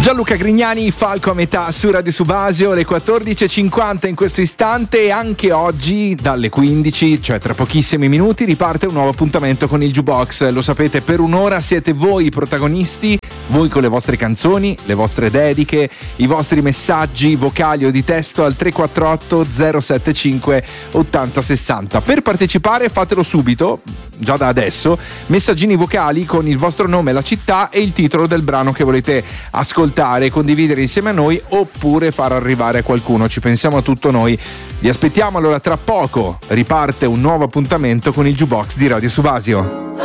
Gianluca Grignani, Falco a metà su Radio Subasio, le 14.50 in questo istante, e anche oggi dalle 15, cioè tra pochissimi minuti, riparte un nuovo appuntamento con il Jukebox. Lo sapete, per un'ora siete voi i protagonisti, voi con le vostre canzoni, le vostre dediche, i vostri messaggi vocali o di testo al 348 075 8060. Per partecipare fatelo subito, già da adesso, messaggini vocali con il vostro nome, la città e il titolo del brano che volete ascoltare, condividere insieme a noi oppure far arrivare a qualcuno. Ci pensiamo a tutto noi. Vi aspettiamo allora, tra poco riparte un nuovo appuntamento con il Jukebox di Radio Subasio.